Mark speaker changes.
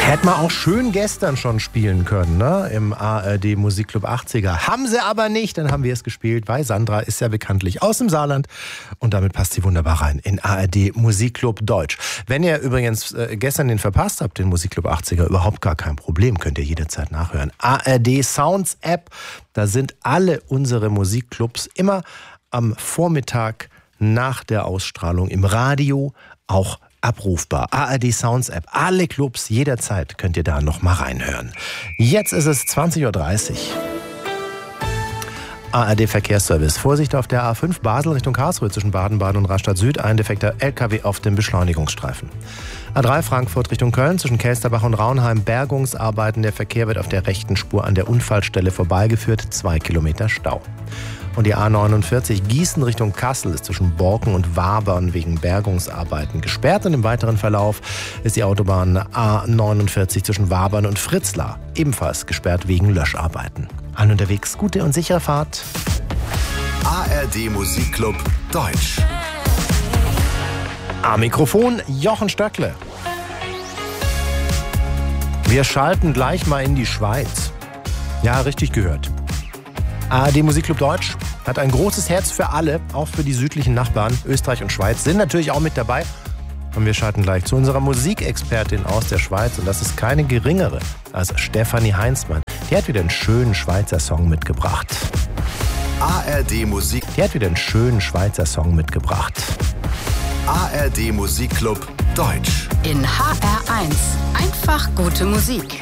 Speaker 1: Hätte man auch schön gestern schon spielen können, ne? Im ARD Musikclub 80er. Haben sie aber nicht, dann haben wir es gespielt, weil Sandra ist ja bekanntlich aus dem Saarland und damit passt sie wunderbar rein in ARD Musikclub Deutsch. Wenn ihr übrigens gestern den verpasst habt, den Musikclub 80er, überhaupt gar kein Problem, könnt ihr jederzeit nachhören. ARD Sounds App, da sind alle unsere Musikclubs immer am Vormittag nach der Ausstrahlung im Radio auch abrufbar. ARD Sounds App. Alle Clubs jederzeit könnt ihr da noch mal reinhören. Jetzt ist es 20.30 Uhr. ARD Verkehrsservice. Vorsicht auf der A5 Basel Richtung Karlsruhe zwischen Baden-Baden und Rastatt Süd. Ein defekter LKW auf dem Beschleunigungsstreifen. A3 Frankfurt Richtung Köln zwischen Kelsterbach und Raunheim. Bergungsarbeiten. Der Verkehr wird auf der rechten Spur an der Unfallstelle vorbeigeführt. 2 Kilometer Stau. Und die A49 Gießen Richtung Kassel ist zwischen Borken und Wabern wegen Bergungsarbeiten gesperrt. Und im weiteren Verlauf ist die Autobahn A49 zwischen Wabern und Fritzlar ebenfalls gesperrt wegen Löscharbeiten. Allen unterwegs gute und sichere Fahrt.
Speaker 2: ARD Musikclub Deutsch.
Speaker 1: Am Mikrofon Jochen Stöckle. Wir schalten gleich mal in die Schweiz. Ja, richtig gehört. ARD Musikclub Deutsch hat ein großes Herz für alle, auch für die südlichen Nachbarn. Österreich und Schweiz sind natürlich auch mit dabei. Und wir schalten gleich zu unserer Musikexpertin aus der Schweiz. Und das ist keine geringere als Stefanie Heinzmann. Die hat wieder einen schönen Schweizer Song mitgebracht.
Speaker 2: ARD Musik.
Speaker 1: Die hat wieder einen schönen Schweizer Song mitgebracht.
Speaker 2: ARD Musikclub Deutsch.
Speaker 3: In HR1. Einfach gute Musik.